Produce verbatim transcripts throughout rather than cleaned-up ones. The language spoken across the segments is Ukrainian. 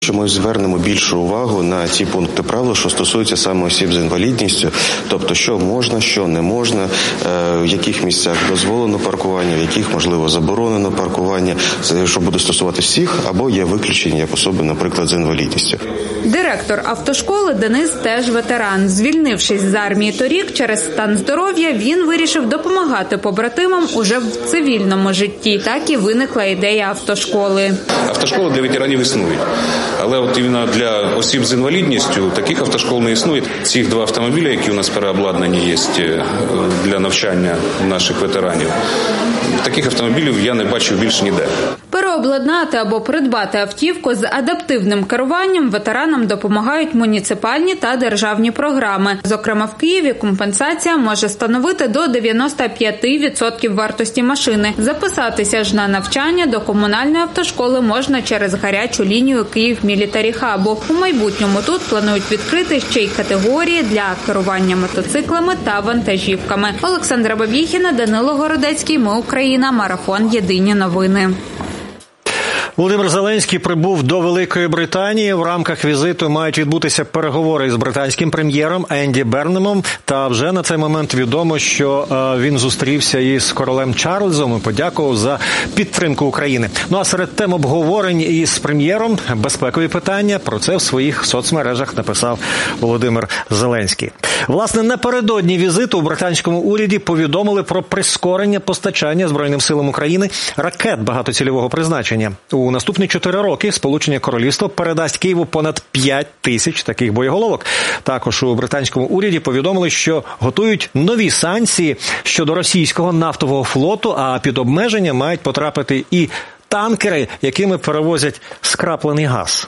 Що ми звернемо більшу увагу на ті пункти правил, що стосуються саме осіб з інвалідністю, тобто що можна, що не можна, в яких місцях дозволено паркування, в яких, можливо, заборонено паркування, що буде стосуватися всіх, або є виключення як особи, наприклад, з інвалідністю. Директор автошколи Денис теж ветеран. Звільнившись з армії торік через стан здоров'я, він вирішив допомагати побратимам уже в цивільному житті. Так і виникла ідея автошколи. Автошколи для ветеранів існують. Але от іменно для осіб з інвалідністю таких автошкол не існує. Ці два автомобілі, які у нас переобладнані є для навчання наших ветеранів, таких автомобілів я не бачив більше ніде. Переобладнати або придбати автівку з адаптивним керуванням ветеранам допомагають муніципальні та державні програми. Зокрема, в Києві компенсація може становити до дев'яносто п'ять відсотків вартості машини. Записатися ж на навчання до комунальної автошколи можна через гарячу лінію Київ Мілітарі Хабу. У майбутньому тут планують відкрити ще й категорії для керування мотоциклами та вантажівками. Олександра Баб'їхіна, Данило Городецький. Ми Україна. Марафон. Єдині новини. Володимир Зеленський прибув до Великої Британії. В рамках візиту мають відбутися переговори з британським прем'єром Енді Бернемом. Та вже на цей момент відомо, що він зустрівся із королем Чарльзом і подякував за підтримку України. Ну а серед тем обговорень із прем'єром – безпекові питання. Про це в своїх соцмережах написав Володимир Зеленський. Власне, напередодні візиту у британському уряді повідомили про прискорення постачання Збройним силам України ракет багатоцільового призначення. У наступні чотири роки Сполучене Королівство передасть Києву понад п'ять тисяч таких боєголовок. Також у британському уряді повідомили, що готують нові санкції щодо російського нафтового флоту, а під обмеження мають потрапити і танкери, якими перевозять скраплений газ.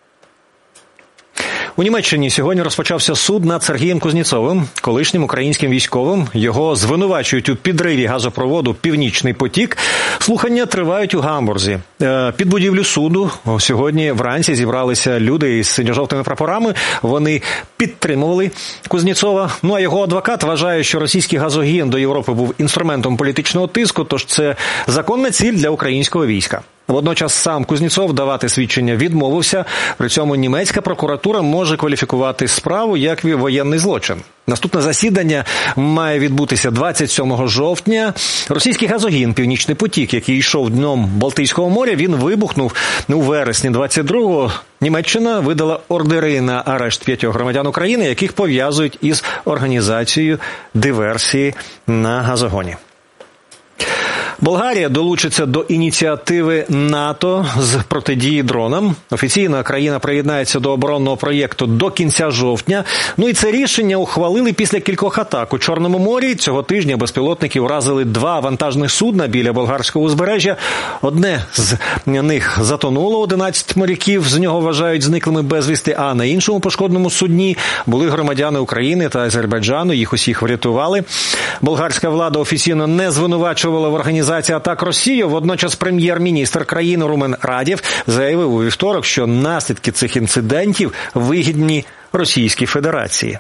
У Німеччині сьогодні розпочався суд над Сергієм Кузнєцовим, колишнім українським військовим. Його звинувачують у підриві газопроводу «Північний потік». Слухання тривають у Гамбурзі. Під будівлю суду сьогодні вранці зібралися люди із синьо-жовтими прапорами. Вони підтримували Кузнєцова. Ну а його адвокат вважає, що російський газогін до Європи був інструментом політичного тиску, тож це законна ціль для українського війська. Водночас сам Кузнєцов давати свідчення відмовився. При цьому німецька прокуратура може кваліфікувати справу як воєнний злочин. Наступне засідання має відбутися двадцять сьомого жовтня. Російський газогін «Північний потік», який йшов дном Балтійського моря, він вибухнув у вересні двадцять другого. Німеччина видала ордери на арешт п'ятьох громадян України, яких пов'язують із організацією диверсії на газогоні. Болгарія долучиться до ініціативи НАТО з протидії дронам. Офіційно країна приєднається до оборонного проєкту до кінця жовтня. Ну і це рішення ухвалили після кількох атак. У Чорному морі цього тижня безпілотники вразили два вантажних судна біля болгарського узбережжя. Одне з них затонуло, одинадцять моряків з нього вважають зниклими безвісти, а на іншому пошкодженому судні були громадяни України та Азербайджану, їх усіх врятували. Болгарська влада офіційно не звинувачувала в організації атак Росію. Водночас прем'єр-міністр країни Румен Радєв заявив у вівторок, що наслідки цих інцидентів вигідні Російській Федерації.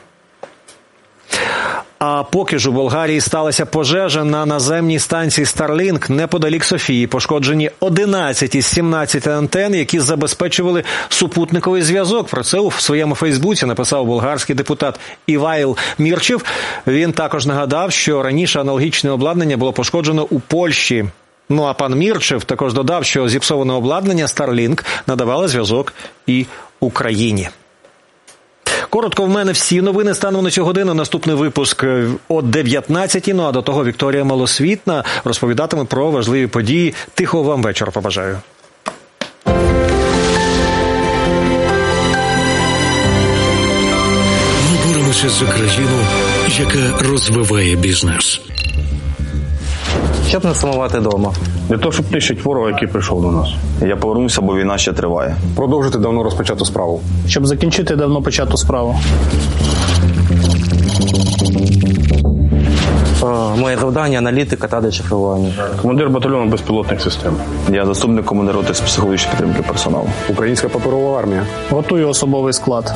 А поки ж у Болгарії сталася пожежа на наземній станції Starlink неподалік Софії. Пошкоджені одинадцять із сімнадцяти антен, які забезпечували супутниковий зв'язок. Про це у своєму Фейсбуці написав болгарський депутат Івайл Мірчев. Він також нагадав, що раніше аналогічне обладнання було пошкоджено у Польщі. Ну а пан Мірчев також додав, що зіпсоване обладнання Starlink надавало зв'язок і Україні. Коротко в мене всі новини станом на цю годину. Наступний випуск о дев'ятнадцятій. Ну а до того Вікторія Малосвітна розповідатиме про важливі події. Тихого вам вечора побажаю. Ми боремося за країну, яка розвиває бізнес. Щоб не сумувати вдома. Для того, щоб нищити ворога, який прийшов до нас. Я повернуся, бо війна ще триває. Продовжити давно розпочату справу. Щоб закінчити давно почату справу. Моє завдання – аналітика та дешифрування. Командир батальйону безпілотних систем. Я заступник командира роти з психологічної підтримки персоналу. Українська паперова армія. Готую особовий склад.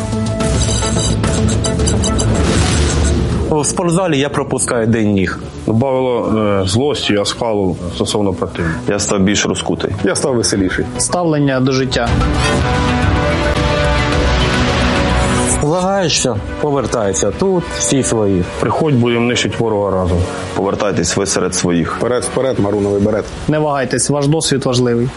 В спортзалі я пропускаю день ніг. Добавило е, злості і оскалу стосовно противника. Я став більш розкутий. Я став веселіший. Ставлення до життя. Повертаєшся, повертайся. Тут всі свої. Приходь, будемо нищити ворога разом. Повертайтесь ви серед своїх. Вперед, вперед, маруновий берет. Не вагайтесь, ваш досвід важливий.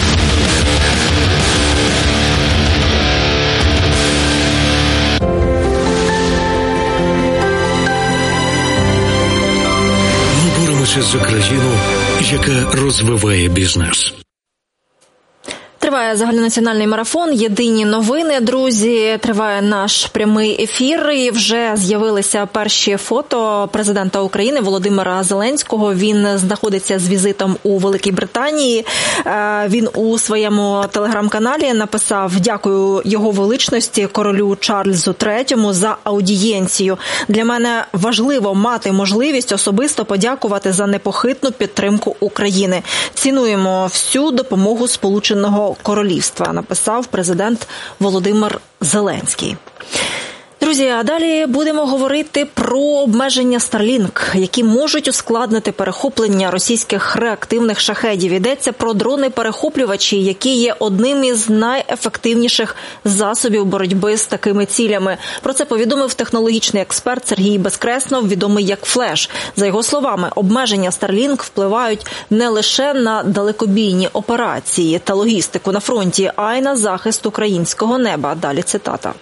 Ми боремося за країну, яка розвиває бізнес. Триває загальнонаціональний марафон. Єдині новини, друзі. Триває наш прямий ефір. І вже з'явилися перші фото президента України Володимира Зеленського. Він знаходиться з візитом у Великій Британії. Він у своєму телеграм-каналі написав: «Дякую його величності королю Чарльзу третьому за аудієнцію. Для мене важливо мати можливість особисто подякувати за непохитну підтримку України. Цінуємо всю допомогу Сполученого Королівства», написав президент Володимир Зеленський. Друзі, а далі будемо говорити про обмеження Starlink, які можуть ускладнити перехоплення російських реактивних шахедів. Йдеться про дрони-перехоплювачі, які є одним із найефективніших засобів боротьби з такими цілями. Про це повідомив технологічний експерт Сергій Безкреснов, відомий як Флеш. За його словами, обмеження Starlink впливають не лише на далекобійні операції та логістику на фронті, а й на захист українського неба. Далі цитата.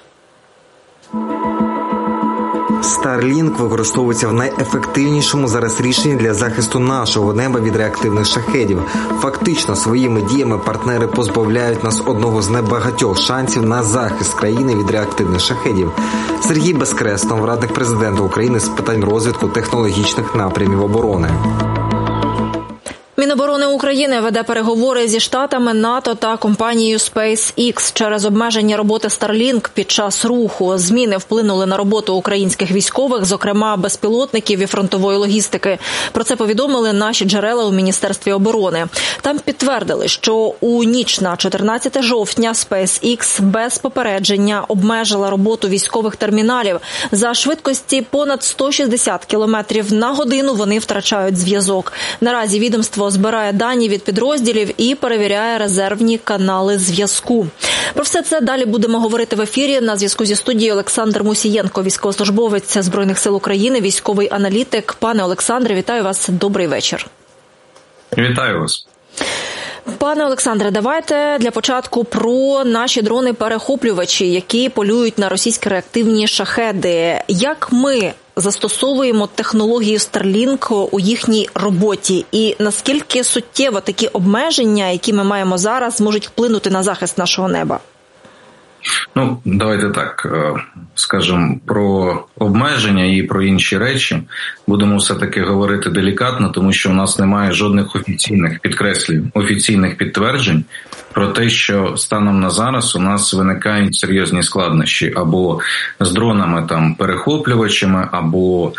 Starlink використовується в найефективнішому зараз рішенні для захисту нашого неба від реактивних шахедів. Фактично, своїми діями партнери позбавляють нас одного з небагатьох шансів на захист країни від реактивних шахедів. Сергій Безкреснов, радник президента України з питань розвитку технологічних напрямів оборони. Міноборони України веде переговори зі Штатами, НАТО та компанією SpaceX через обмеження роботи Starlink під час руху. Зміни вплинули на роботу українських військових, зокрема безпілотників і фронтової логістики. Про це повідомили наші джерела у Міністерстві оборони. Там підтвердили, що у ніч на чотирнадцяте жовтня SpaceX без попередження обмежила роботу військових терміналів. За швидкості понад сто шістдесят кілометрів на годину вони втрачають зв'язок. Наразі відомство збирає дані від підрозділів і перевіряє резервні канали зв'язку. Про все це далі будемо говорити в ефірі. На зв'язку зі студією Олександр Мусієнко, військовослужбовець Збройних сил України, військовий аналітик. Пане Олександре, вітаю вас. Добрий вечір. Вітаю вас. Пане Олександре, давайте для початку про наші дрони-перехоплювачі, які полюють на російські реактивні шахеди. Як ми застосовуємо технологію Starlink у їхній роботі? І наскільки суттєво такі обмеження, які ми маємо зараз, можуть вплинути на захист нашого неба? Ну, давайте так скажемо про обмеження і про інші речі. Будемо все-таки говорити делікатно, тому що в нас немає жодних офіційних, підкреслюю, офіційних підтверджень про те, що станом на зараз у нас виникають серйозні складнощі або з дронами, там, перехоплювачами, або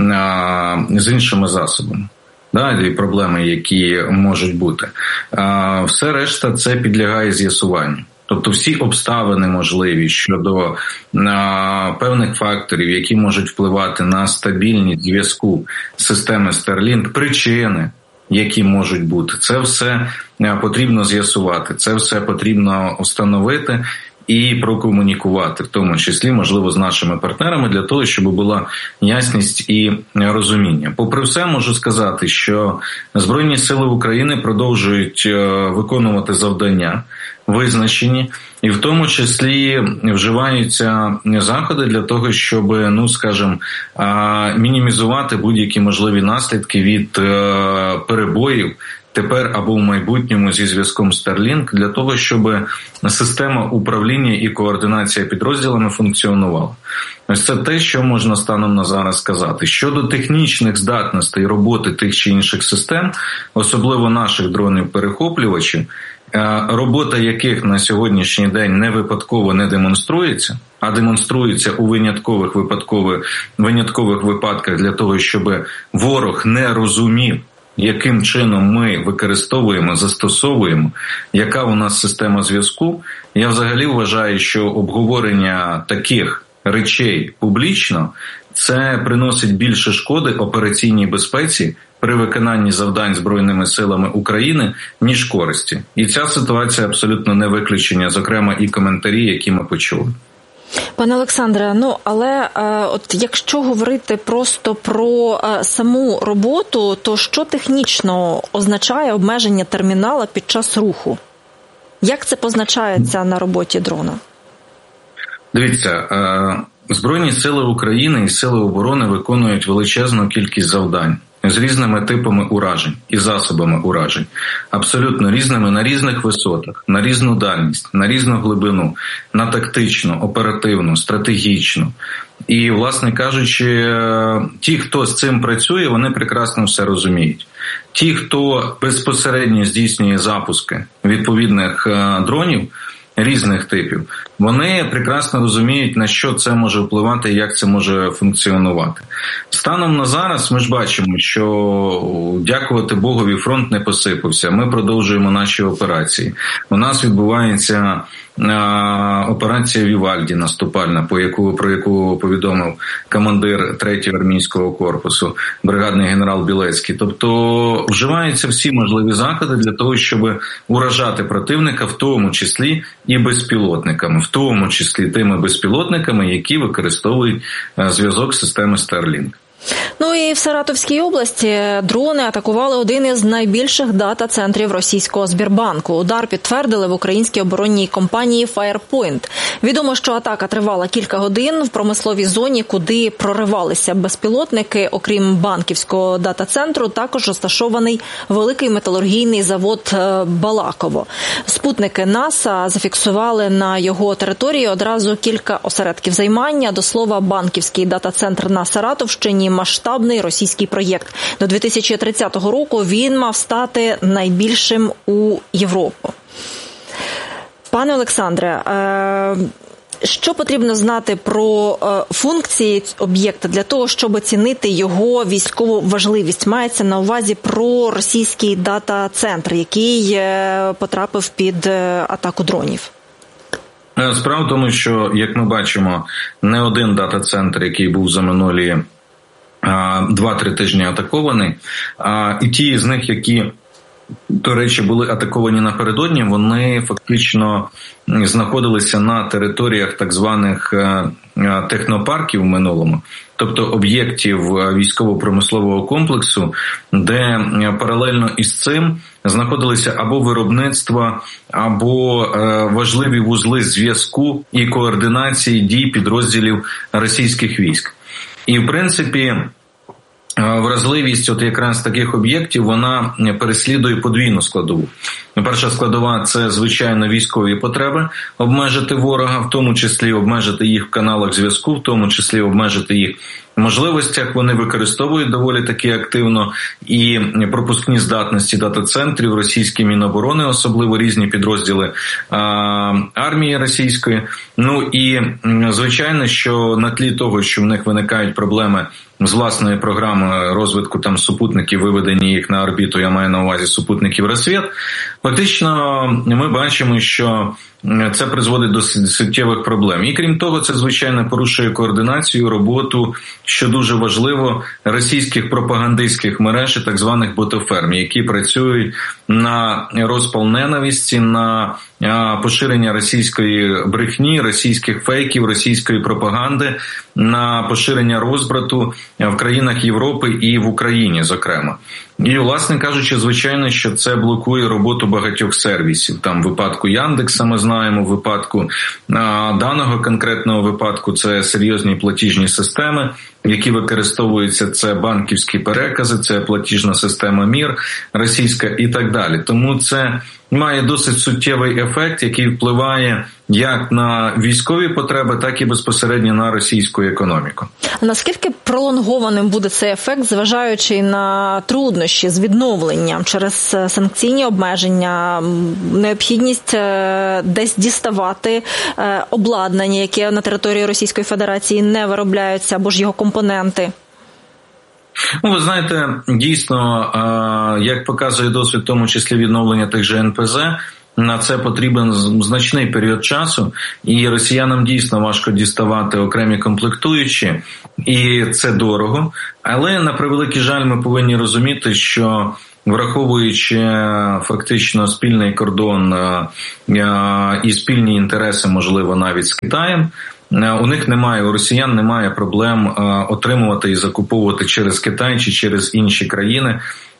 а, з іншими засобами. Да, і проблеми, які можуть бути. А, все решта це підлягає з'ясуванню. Тобто всі обставини можливі щодо а, певних факторів, які можуть впливати на стабільність зв'язку системи Starlink, причини, які можуть бути, це все потрібно з'ясувати, це все потрібно встановити і прокомунікувати, в тому числі, можливо, з нашими партнерами, для того, щоб була ясність і розуміння. Попри все, можу сказати, що Збройні сили України продовжують виконувати завдання, визначені, і в тому числі вживаються заходи для того, щоб, ну, скажімо, мінімізувати будь-які можливі наслідки від перебоїв тепер або в майбутньому зі зв'язком Starlink, для того, щоб система управління і координація підрозділами функціонувала. Ось це те, що можна станом на зараз сказати. Щодо технічних здатностей роботи тих чи інших систем, особливо наших дронів-перехоплювачів, робота яких на сьогоднішній день не випадково не демонструється, а демонструється у виняткових випадкових, виняткових випадках для того, щоб ворог не розумів, яким чином ми використовуємо, застосовуємо, яка у нас система зв'язку. Я взагалі вважаю, що обговорення таких речей публічно це приносить більше шкоди операційній безпеці при виконанні завдань Збройними силами України, ніж користі. І ця ситуація абсолютно не виключення, зокрема і коментарі, які ми почули. Пане Олександре, ну але е, от якщо говорити просто про е, саму роботу, то що технічно означає обмеження термінала під час руху? Як це позначається на роботі дрона? Дивіться, е, Збройні сили України і сили оборони виконують величезну кількість завдань з різними типами уражень і засобами уражень, абсолютно різними на різних висотах, на різну дальність, на різну глибину, на тактичну, оперативну, стратегічну. І, власне кажучи, ті, хто з цим працює, вони прекрасно все розуміють. Ті, хто безпосередньо здійснює запуски відповідних дронів, різних типів, вони прекрасно розуміють, на що це може впливати і як це може функціонувати. Станом на зараз ми ж бачимо, що, дякувати Богові, фронт не посипався. Ми продовжуємо наші операції. У нас відбувається а, операція Вівальді наступальна, по яку, про яку повідомив командир третього армійського корпусу, бригадний генерал Білецький. Тобто вживаються всі можливі заходи для того, щоб уражати противника, в тому числі і безпілотниками, в тому числі тими безпілотниками, які використовують зв'язок системи Starlink. Ну і в Саратовській області дрони атакували один із найбільших дата-центрів російського Сбірбанку. Удар підтвердили в українській оборонній компанії Firepoint. Відомо, що атака тривала кілька годин в промисловій зоні, куди проривалися безпілотники. Окрім банківського дата-центру, також розташований великий металургійний завод Балаково. Спутники НАСА зафіксували на його території одразу кілька осередків займання. До слова, банківський дата-центр на Саратовщині – масштабний російський проєкт. До дві тисячі тридцятого року він мав стати найбільшим у Європі. Пане Олександре, що потрібно знати про функції об'єкта для того, щоб оцінити його військову важливість? Мається на увазі про російський дата-центр, який потрапив під атаку дронів. Справа в тому, що, як ми бачимо, не один дата-центр, який був за минулі два-три тижні атакований, і ті з них, які, до речі, були атаковані напередодні, вони фактично знаходилися на територіях так званих технопарків в минулому, тобто об'єктів військово-промислового комплексу, де паралельно із цим знаходилися або виробництва, або важливі вузли зв'язку і координації дій підрозділів російських військ. І, в принципі, вразливість от якраз таких об'єктів, вона переслідує подвійну складову. Перша складова – це, звичайно, військові потреби, обмежити ворога, в тому числі обмежити їх в каналах зв'язку, в тому числі обмежити їх в можливостях. Вони використовують доволі таки активно і пропускні здатності дата-центрів, російські Міноборони, особливо різні підрозділи а, армії російської. Ну і, звичайно, що на тлі того, що в них виникають проблеми з власної програми розвитку там супутників, виведення їх на орбіту, я маю на увазі супутників «Рассвіт», фактично ми бачимо, що це призводить до суттєвих проблем. І крім того, це, звичайно, порушує координацію, роботу, що дуже важливо, російських пропагандистських мереж і так званих ботоферм, які працюють на розпал ненависті, на поширення російської брехні, російських фейків, російської пропаганди, на поширення розбрату в країнах Європи і в Україні, зокрема. І, власне кажучи, звичайно, що це блокує роботу багатьох сервісів. Там в випадку Яндекса ми знаємо, в випадку а, даного конкретного випадку це серйозні платіжні системи, які використовуються, це банківські перекази, це платіжна система МІР російська і так далі. Тому це має досить суттєвий ефект, який впливає як на військові потреби, так і безпосередньо на російську економіку. Наскільки пролонгованим буде цей ефект, зважаючи на труднощі з відновленням через санкційні обмеження, необхідність десь діставати обладнання, яке на території Російської Федерації не виробляються, або ж його компоненти? Ну, ви знаєте, дійсно, як показує досвід, в тому числі відновлення тих же ен пе зе, на це потрібен значний період часу, і росіянам дійсно важко діставати окремі комплектуючі, і це дорого. Але, на превеликий жаль, ми повинні розуміти, що враховуючи фактично спільний кордон і спільні інтереси, можливо, навіть з Китаєм, у них немає, у росіян немає проблем отримувати і закуповувати через Китай чи через інші країни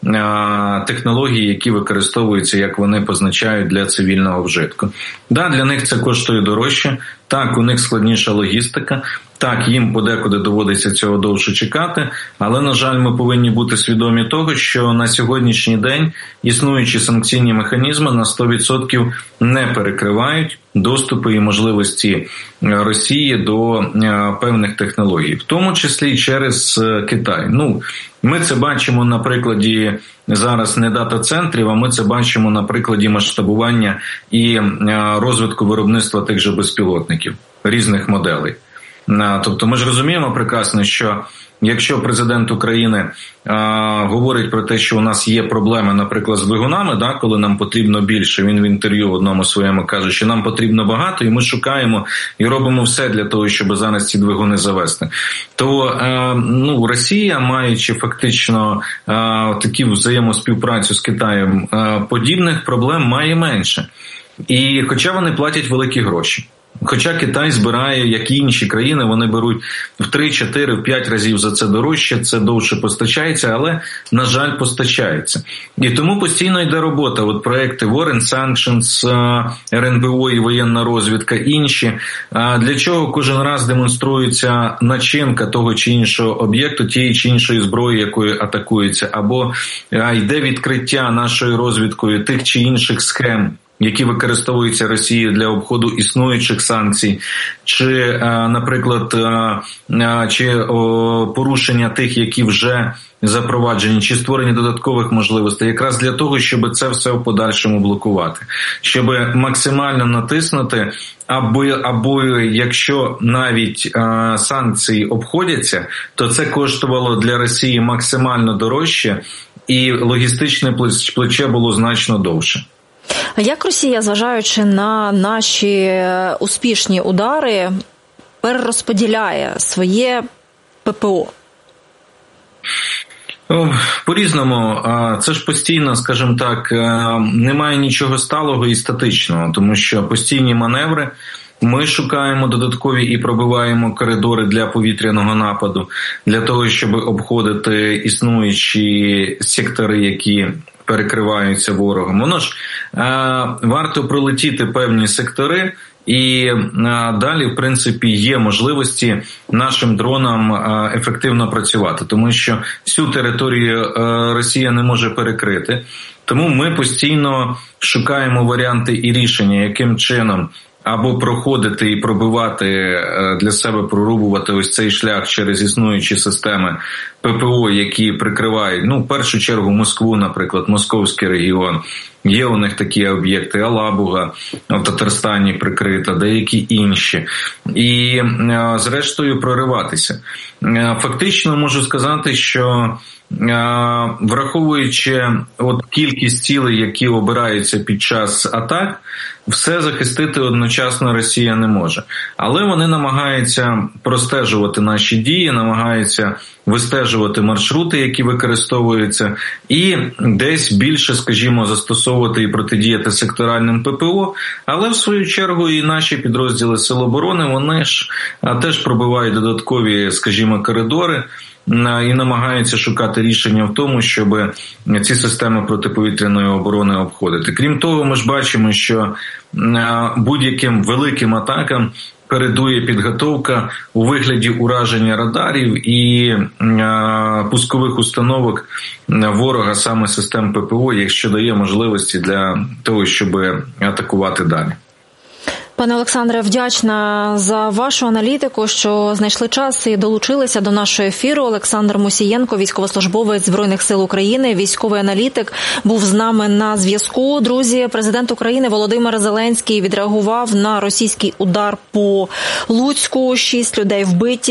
технології, які використовуються, як вони позначають, для цивільного вжитку. Да, для них це коштує дорожче, так, у них складніша логістика, так, їм подекуди доводиться цього довше чекати, але, на жаль, ми повинні бути свідомі того, що на сьогоднішній день існуючі санкційні механізми на сто відсотків не перекривають доступи і можливості Росії до певних технологій, в тому числі через Китай. Ну, ми це бачимо на прикладі зараз не дата-центрів, а ми це бачимо на прикладі масштабування і розвитку виробництва тих же безпілотників, різних моделей. Тобто ми ж розуміємо прекрасно, що якщо президент України а, говорить про те, що у нас є проблеми, наприклад, з двигунами, да, коли нам потрібно більше, він в інтерв'ю одному своєму каже, що нам потрібно багато, і ми шукаємо і робимо все для того, щоб зараз ці двигуни завести, то а, ну, Росія, маючи фактично а, таку взаємоспівпрацю з Китаєм, а, подібних проблем має менше. І хоча вони платять великі гроші. Хоча Китай збирає, як і інші країни, вони беруть в три, чотири, в п'ять разів за це дорожче, це довше постачається, але, на жаль, постачається. І тому постійно йде робота. От проекти War and Sanctions, ер ен бе о і воєнна розвідка, інші. Для чого кожен раз демонструється начинка того чи іншого об'єкту, тієї чи іншої зброї, якою атакується, або йде відкриття нашою розвідкою тих чи інших схем, які використовуються Росією для обходу існуючих санкцій, чи, наприклад, чи порушення тих, які вже запроваджені, чи створення додаткових можливостей, якраз для того, щоб це все в подальшому блокувати, щоб максимально натиснути, або, або якщо навіть а, санкції обходяться, то це коштувало для Росії максимально дорожче, і логістичне плече було значно довше. А як Росія, зважаючи на наші успішні удари, перерозподіляє своє пе пе о? По-різному. Це ж постійно, скажімо так, немає нічого сталого і статичного, тому що постійні маневри, ми шукаємо додаткові і пробиваємо коридори для повітряного нападу, для того, щоб обходити існуючі сектори, які перекриваються ворогом. Воно ж е, варто пролетіти певні сектори, і е, далі, в принципі, є можливості нашим дронам е, ефективно працювати, тому що всю територію е, Росія не може перекрити. Тому ми постійно шукаємо варіанти і рішення, яким чином або проходити і пробивати для себе, прорубувати ось цей шлях через існуючі системи пе пе о, які прикривають, ну, в першу чергу Москву, наприклад, Московський регіон. Є у них такі об'єкти, Алабуга в Татарстані прикрита, деякі інші. І, зрештою, прориватися. Фактично, можу сказати, що враховуючи от кількість цілей, які обираються під час атак, все захистити одночасно Росія не може. Але вони намагаються простежувати наші дії, намагаються вистежувати маршрути, які використовуються, і десь більше, скажімо, застосовувати і протидіяти секторальним пе пе о, але в свою чергу і наші підрозділи Сил оборони, вони ж теж пробивають додаткові, скажімо, коридори, і намагаються шукати рішення в тому, щоб ці системи протиповітряної оборони обходити. Крім того, ми ж бачимо, що будь-яким великим атакам передує підготовка у вигляді ураження радарів і пускових установок ворога, саме систем пе пе о, якщо дає можливості для того, щоб атакувати далі. Пане Олександре, вдячна за вашу аналітику, що знайшли час і долучилися до нашого ефіру. Олександр Мусієнко, військовослужбовець Збройних сил України, військовий аналітик, був з нами на зв'язку. Друзі, президент України Володимир Зеленський відреагував на російський удар по Луцьку. Шість людей вбиті.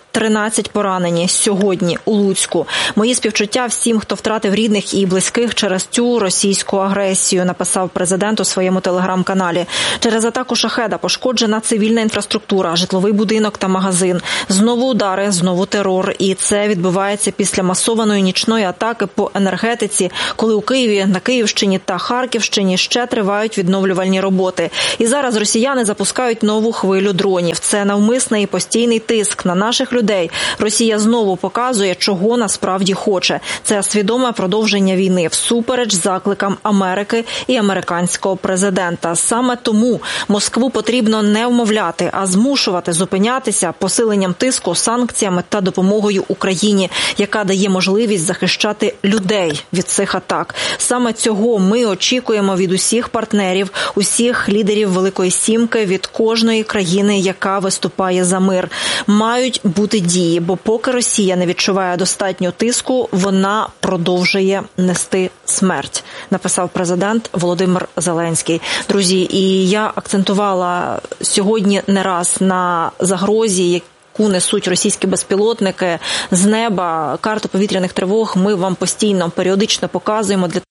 тринадцять поранені сьогодні у Луцьку. Мої співчуття всім, хто втратив рідних і близьких через цю російську агресію, написав президент у своєму телеграм-каналі. Через атаку «Шахеда» пошкоджена цивільна інфраструктура, житловий будинок та магазин. Знову удари, знову терор. І це відбувається після масованої нічної атаки по енергетиці, коли у Києві, на Київщині та Харківщині ще тривають відновлювальні роботи. І зараз росіяни запускають нову хвилю дронів. Це навмисний і постійний тиск на наших людей. Росія знову показує, чого насправді хоче. Це свідоме продовження війни всупереч закликам Америки і американського президента. Саме тому Москву потрібно не вмовляти, а змушувати зупинятися посиленням тиску, санкціями та допомогою Україні, яка дає можливість захищати людей від цих атак. Саме цього ми очікуємо від усіх партнерів, усіх лідерів Великої Сімки, від кожної країни, яка виступає за мир. Мають бути дії, бо поки Росія не відчуває достатньо тиску, вона продовжує нести смерть, написав президент Володимир Зеленський. Друзі, і я акцентувала сьогодні не раз на загрозі, яку несуть російські безпілотники з неба. Карту повітряних тривог ми вам постійно, періодично показуємо для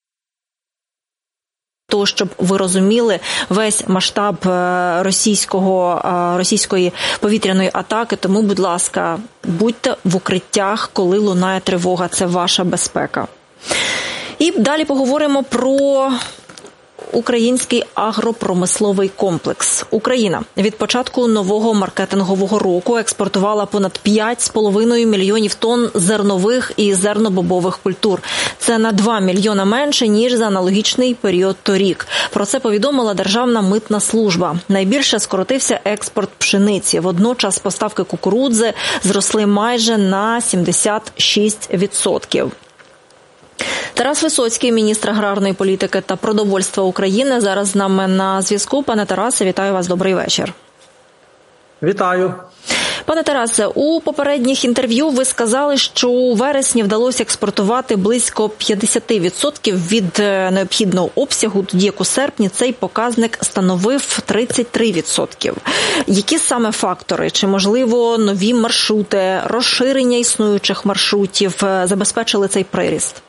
того, щоб ви розуміли весь масштаб російського, російської повітряної атаки. Тому, будь ласка, будьте в укриттях, коли лунає тривога. Це ваша безпека. І далі поговоримо про український агропромисловий комплекс. Україна від початку нового маркетингового року експортувала понад п'ять з половиною мільйонів тонн зернових і зернобобових культур. Це на два мільйона менше, ніж за аналогічний період торік. Про це повідомила Державна митна служба. Найбільше скоротився експорт пшениці. Водночас поставки кукурудзи зросли майже на сімдесят шість відсотків. Тарас Висоцький, міністр аграрної політики та продовольства України, зараз з нами на зв'язку. Пане Тарасе, вітаю вас, добрий вечір. Вітаю. Пане Тарасе, у попередніх інтерв'ю ви сказали, що у вересні вдалося експортувати близько п'ятдесят відсотків від необхідного обсягу, тоді як у серпні цей показник становив тридцять три відсотки. Які саме фактори, чи, можливо, нові маршрути, розширення існуючих маршрутів забезпечили цей приріст?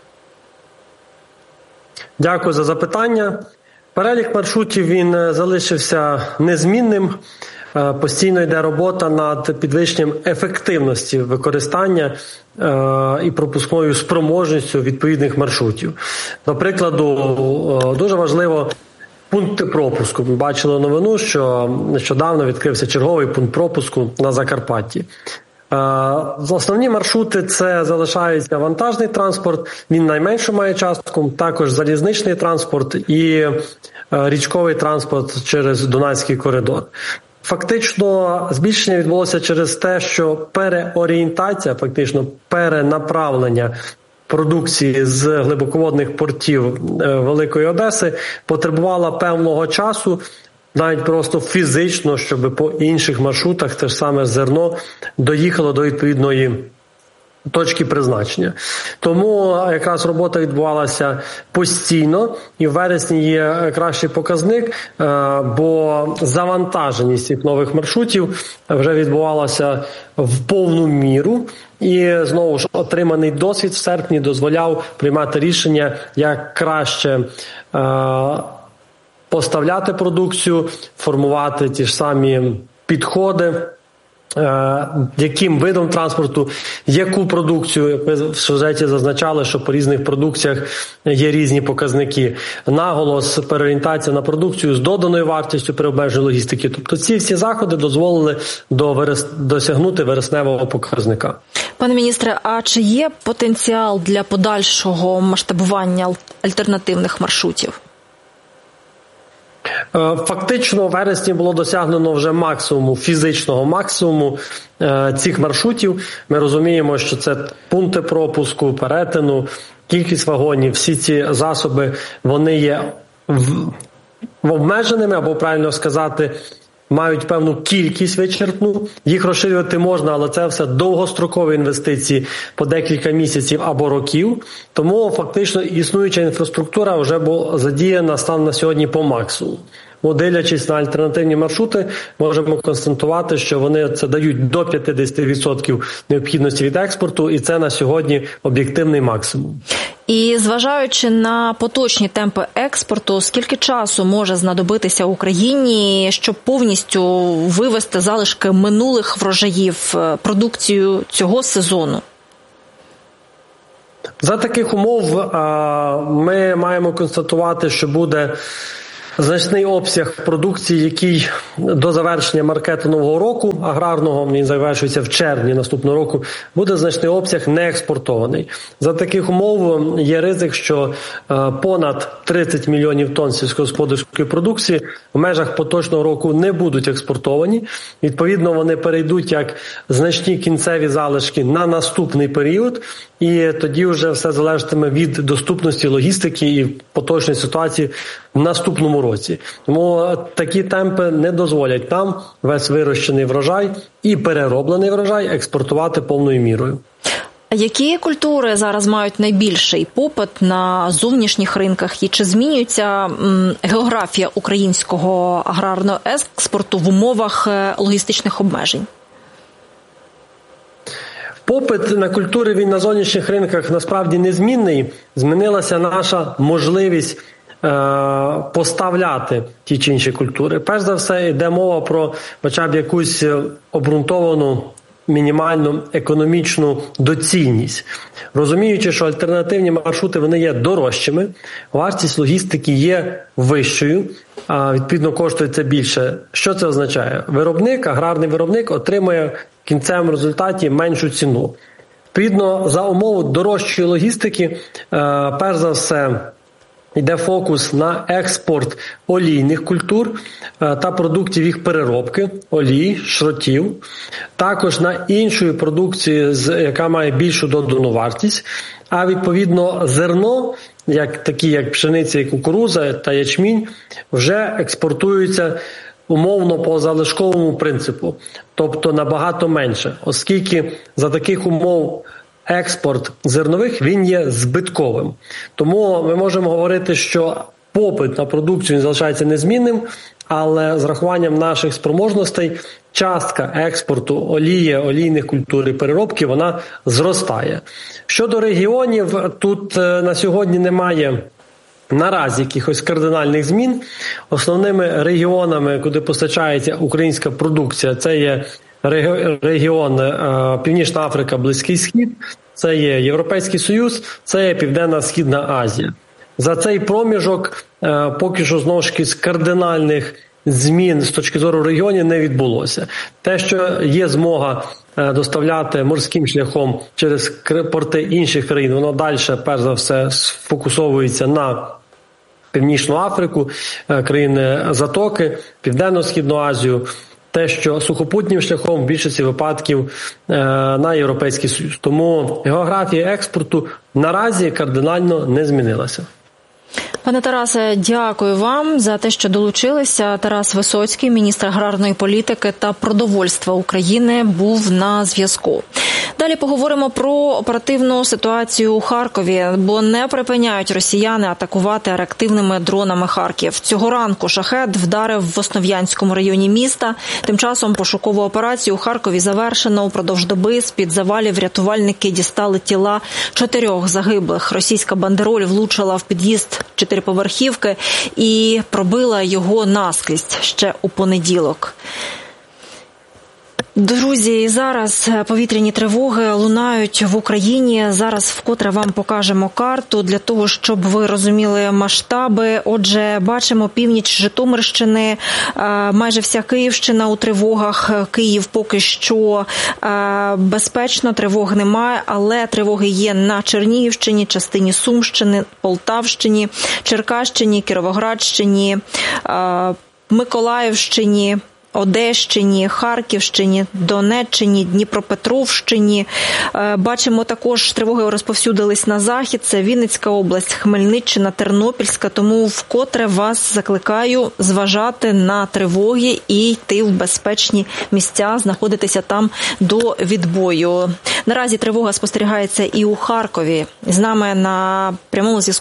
Дякую за запитання. Перелік маршрутів він залишився незмінним. Постійно йде робота над підвищенням ефективності використання і пропускною спроможністю відповідних маршрутів. До прикладу, дуже важливо пункти пропуску. Ми бачили новину, що нещодавно відкрився черговий пункт пропуску на Закарпатті. Основні маршрути – це залишається вантажний транспорт, він найменшу має частку, також залізничний транспорт і річковий транспорт через Дунайський коридор. Фактично збільшення відбулося через те, що переорієнтація, фактично перенаправлення продукції з глибоководних портів Великої Одеси потребувала певного часу, навіть просто фізично, щоб по інших маршрутах те ж саме зерно доїхало до відповідної точки призначення. Тому якраз робота відбувалася постійно, і в вересні є кращий показник, бо завантаженість цих нових маршрутів вже відбувалася в повну міру, і знову ж отриманий досвід в серпні дозволяв приймати рішення, як краще поставляти продукцію, формувати ті ж самі підходи, яким видом транспорту, яку продукцію, як ви в сюжеті зазначали, що по різних продукціях є різні показники. Наголос, переорієнтація на продукцію з доданою вартістю при обмеженні логістики. Тобто ці всі заходи дозволили до верес... досягнути вересневого показника. Пане міністре, а чи є потенціал для подальшого масштабування альтернативних маршрутів? Фактично, у вересні було досягнено вже максимуму, фізичного максимуму цих маршрутів. Ми розуміємо, що це пункти пропуску, перетину, кількість вагонів, всі ці засоби, вони є обмеженими, або, правильно сказати, мають певну кількість вичерпну. Їх розширювати можна, але це все довгострокові інвестиції по декілька місяців або років. Тому фактично існуюча інфраструктура вже була задіяна станом на сьогодні по максимуму. дивлячись на альтернативні маршрути, можемо констатувати, що вони це дають до п'ятдесят відсотків необхідності від експорту, і це на сьогодні об'єктивний максимум. І зважаючи на поточні темпи експорту, скільки часу може знадобитися Україні, щоб повністю вивести залишки минулих врожаїв, продукцію цього сезону? За таких умов ми маємо констатувати, що буде значний обсяг продукції, який до завершення маркетингового року аграрного, він завершується в червні наступного року, буде значний обсяг не експортований. За таких умов є ризик, що понад тридцять мільйонів тонн сільськогосподарської продукції в межах поточного року не будуть експортовані. Відповідно, вони перейдуть як значні кінцеві залишки на наступний період, і тоді вже все залежатиме від доступності логістики і поточної ситуації в наступному році. Тому такі темпи не дозволять нам весь вирощений врожай і перероблений врожай експортувати повною мірою. Які культури зараз мають найбільший попит на зовнішніх ринках і чи змінюється м, географія українського аграрного експорту в умовах логістичних обмежень? Попит на культури він на зовнішніх ринках насправді незмінний. Змінилася наша можливість е, поставляти ті чи інші культури. Перш за все, йде мова про хоча б якусь обґрунтовану мінімальну економічну доцільність. Розуміючи, що альтернативні маршрути вони є дорожчими, вартість логістики є вищою, а відповідно коштує це більше. Що це означає? Виробник, аграрний виробник отримує в кінцевому результаті меншу ціну. Відповідно, за умови дорожчої логістики, перш за все, йде фокус на експорт олійних культур та продуктів їх переробки, олій, шротів. Також на іншої продукції, яка має більшу додану вартість. А відповідно зерно, як такі як пшениця і кукурудза та ячмінь, вже експортуються умовно по залишковому принципу, тобто набагато менше, оскільки за таких умов експорт зернових, він є збитковим. Тому ми можемо говорити, що попит на продукцію залишається незмінним, але з рахуванням наших спроможностей частка експорту олії, олійних культур і переробки, вона зростає. Щодо регіонів, тут на сьогодні немає наразі якихось кардинальних змін. Основними регіонами, куди постачається українська продукція, це є регіон Північна Африка, Близький Схід, це є Європейський Союз, це є Південно-Східна Азія. За цей проміжок поки що знову ж таки з кардинальних змін з точки зору регіонів не відбулося. Те, що є змога доставляти морським шляхом через порти інших країн, воно далі, перш за все, сфокусовується на Північну Африку, країни Затоки, Південно-Східну Азію. Те, що сухопутнім шляхом в більшості випадків на Європейський Союз. Тому географія експорту наразі кардинально не змінилася. Пане Тарасе, дякую вам за те, що долучилися. Тарас Висоцький, міністр аграрної політики та продовольства України, був на зв'язку. Далі поговоримо про оперативну ситуацію у Харкові, бо не припиняють росіяни атакувати реактивними дронами Харків. Цього ранку «Шахед» вдарив в Основ'янському районі міста. Тим часом пошукову операцію у Харкові завершено. Упродовж доби з-під завалів рятувальники дістали тіла чотирьох загиблих. Російська бандероль влучила в під'їзд чотириповерхівки і пробила його наскрізь ще у понеділок. Друзі, зараз повітряні тривоги лунають в Україні. Зараз вкотре вам покажемо карту для того, щоб ви розуміли масштаби. Отже, бачимо північ Житомирщини, майже вся Київщина у тривогах. Київ поки що безпечно, тривог немає, але тривоги є на Чернігівщині, частині Сумщини, Полтавщині, Черкащині, Кіровоградщині, Миколаївщині, Одещині, Харківщині, Донеччині, Дніпропетровщині. Бачимо, також тривоги розповсюдились на захід. Це Вінницька область, Хмельниччина, Тернопільська. Тому вкотре вас закликаю зважати на тривоги і йти в безпечні місця, знаходитися там до відбою. Наразі тривога спостерігається і у Харкові. З нами на прямому зв'язку